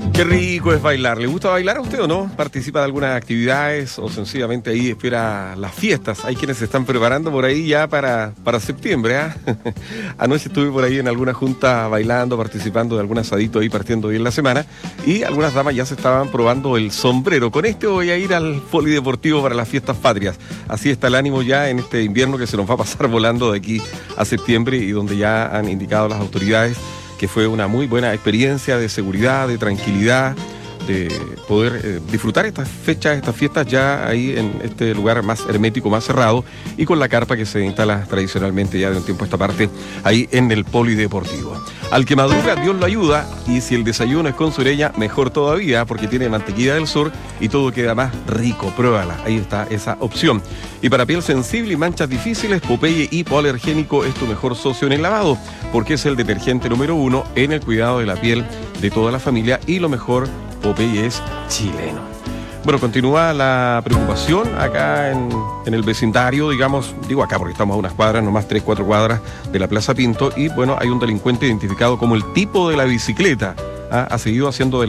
Qué rico es bailar. ¿Le gusta bailar a usted o no? ¿Participa de algunas actividades o sencillamente ahí espera las fiestas? Hay quienes se están preparando por ahí ya para septiembre, ¿ah? Anoche estuve por ahí en alguna junta bailando, participando de algún asadito ahí partiendo bien la semana, y algunas damas ya se estaban probando el sombrero. Con este voy a ir al polideportivo para las fiestas patrias. Así está el ánimo ya en este invierno que se nos va a pasar volando de aquí a septiembre, y donde ya han indicado las autoridades que fue una muy buena experiencia de seguridad, de tranquilidad, de poder disfrutar estas fechas, estas fiestas ya ahí en este lugar más hermético, más cerrado, y con la carpa que se instala tradicionalmente ya de un tiempo a esta parte ahí en el polideportivo. Al que madruga, Dios lo ayuda, y si el desayuno es con sureña, mejor todavía, porque tiene mantequilla del sur y todo queda más rico. Pruébala, ahí está esa opción. Y para piel sensible y manchas difíciles, Popeye Hipoalergénico es tu mejor socio en el lavado, porque es el detergente número 1 en el cuidado de la piel de toda la familia, y lo mejor, Popeye es chileno. Bueno, continúa la preocupación acá en el vecindario, digamos, digo acá porque estamos a unas cuadras, nomás 3-4 cuadras de la Plaza Pinto, y bueno, hay un delincuente identificado como el tipo de la bicicleta. Ha seguido haciendo